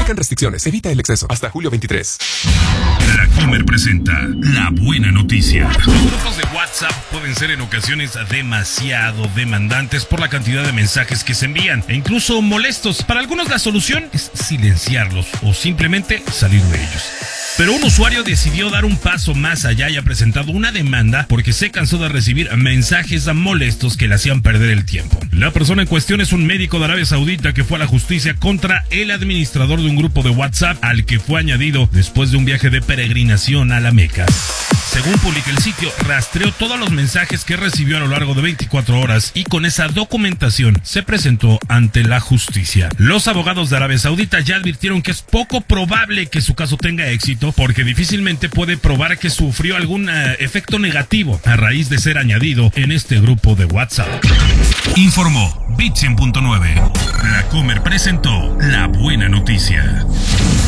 Aplican restricciones. Evita el exceso. Hasta julio 23. La Comer presenta la buena noticia. Los grupos de WhatsApp pueden ser en ocasiones demasiado demandantes por la cantidad de mensajes que se envían e incluso molestos. Para algunos la solución es silenciarlos o simplemente salir de ellos. Pero un usuario decidió dar un paso más allá y ha presentado una demanda porque se cansó de recibir mensajes molestos que le hacían perder el tiempo. La persona en cuestión es un médico de Arabia Saudita que fue a la justicia contra el administrador de un grupo de WhatsApp al que fue añadido después de un viaje de peregrinación a la Meca. Según publica el sitio, rastreó todos los mensajes que recibió a lo largo de 24 horas y con esa documentación se presentó ante la justicia. Los abogados de Arabia Saudita ya advirtieron que es poco probable que su caso tenga éxito porque difícilmente puede probar que sufrió algún efecto negativo a raíz de ser añadido en este grupo de WhatsApp. Informó Bit 100.9. La Comer presentó la buena noticia.